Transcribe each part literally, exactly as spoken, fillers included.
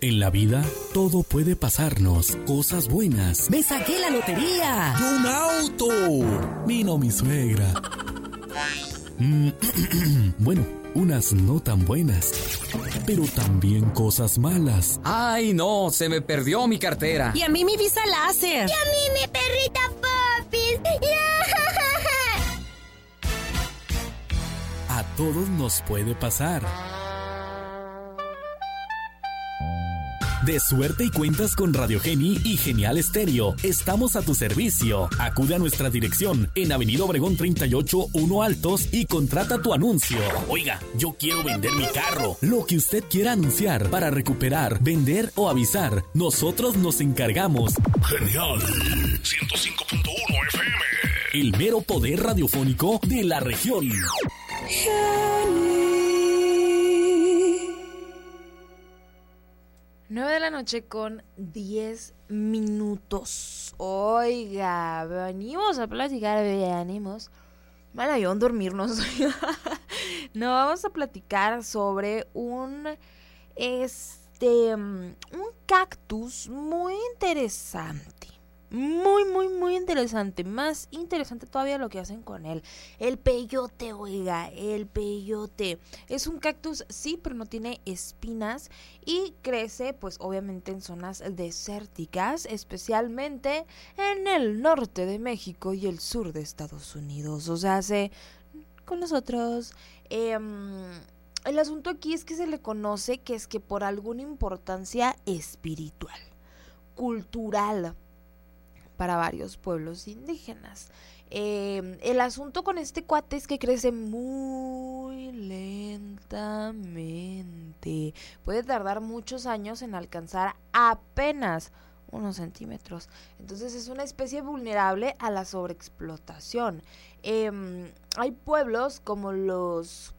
En la vida, todo puede pasarnos. Cosas buenas. ¡Me saqué la lotería! ¡Y un auto! Vino mi suegra. Mm, bueno, unas no tan buenas, pero también cosas malas. ¡Ay, no! Se me perdió mi cartera. Y a mí mi visa láser. Y a mí mi perrita Popis. A todos nos puede pasar. De suerte y cuentas con Radio Geni y Genial Estéreo. Estamos a tu servicio. Acude a nuestra dirección en Avenida Obregón treinta y ocho, uno Altos y contrata tu anuncio. Oiga, yo quiero vender mi carro. Lo que usted quiera anunciar para recuperar, vender o avisar, nosotros nos encargamos. Genial ciento cinco punto uno F M. El mero poder radiofónico de la región. nueve de la noche con diez minutos. Oiga, venimos a platicar, venimos. Mal avión dormirnos. No, vamos a platicar sobre un este un cactus muy interesante. Muy, muy, muy interesante. Más interesante todavía lo que hacen con él. El peyote, oiga, el peyote. Es un cactus, sí, pero no tiene espinas. Y crece, pues, obviamente en zonas desérticas, especialmente en el norte de México y el sur de Estados Unidos. O sea, hace con nosotros. Eh, el asunto aquí es que se le conoce que es que por alguna importancia espiritual, cultural, para varios pueblos indígenas. Eh, el asunto con este cuate es que crece muy lentamente. Puede tardar muchos años en alcanzar apenas unos centímetros. Entonces es una especie vulnerable a la sobreexplotación. Eh, hay pueblos como los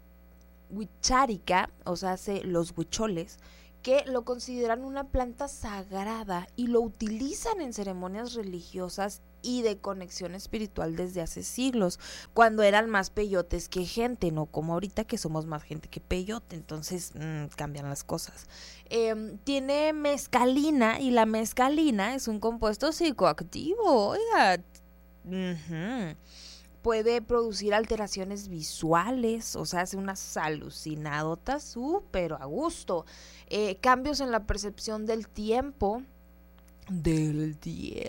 Huicharica, o sea, los huicholes, que lo consideran una planta sagrada y lo utilizan en ceremonias religiosas y de conexión espiritual desde hace siglos, cuando eran más peyotes que gente, no como ahorita que somos más gente que peyote, entonces mmm, cambian las cosas. Eh, tiene mescalina y la mescalina es un compuesto psicoactivo, oiga, uh-huh. Puede producir alteraciones visuales, o sea, hace unas alucinadotas súper a gusto. Eh, cambios en la percepción del tiempo. Del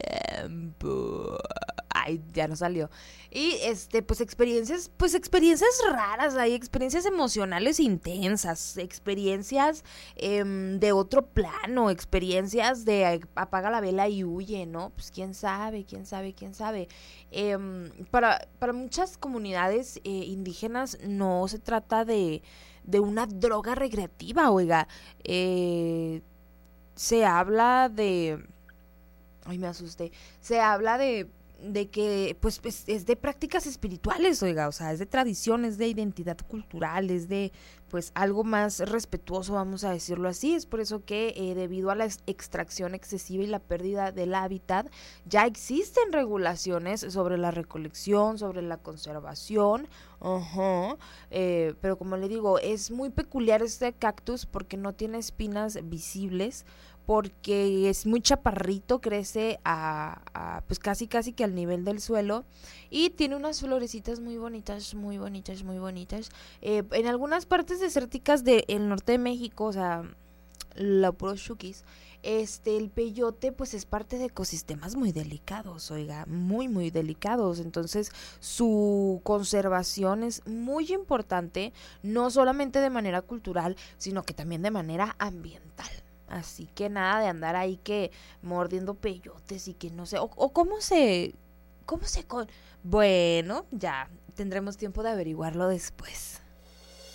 tiempo. Ay, ya no salió. Y este, pues experiencias, pues experiencias raras, hay experiencias emocionales intensas, experiencias eh, de otro plano, experiencias de eh, apaga la vela y huye, ¿no? Pues quién sabe, quién sabe, quién sabe. Eh, para, para muchas comunidades eh, indígenas no se trata de, de una droga recreativa, oiga. Eh, se habla de... Ay, me asusté. Se habla de... de que pues, pues es de prácticas espirituales, oiga, o sea, es de tradiciones, de identidad cultural, es de pues algo más respetuoso, vamos a decirlo así. Es por eso que eh, debido a la extracción excesiva y la pérdida del hábitat, ya existen regulaciones sobre la recolección, sobre la conservación, uh-huh, eh, pero como le digo, es muy peculiar este cactus porque no tiene espinas visibles, porque es muy chaparrito, crece a, a pues casi casi que al nivel del suelo y tiene unas florecitas muy bonitas, muy bonitas, muy bonitas. Eh, en algunas partes desérticas del norte de México, o sea, la puro chuquis, este, el peyote pues es parte de ecosistemas muy delicados, oiga, muy muy delicados, entonces su conservación es muy importante, no solamente de manera cultural, sino que también de manera ambiental. Así que nada de andar ahí que mordiendo peyotes y que no sé, o, o cómo se, cómo se con... Bueno, ya tendremos tiempo de averiguarlo después.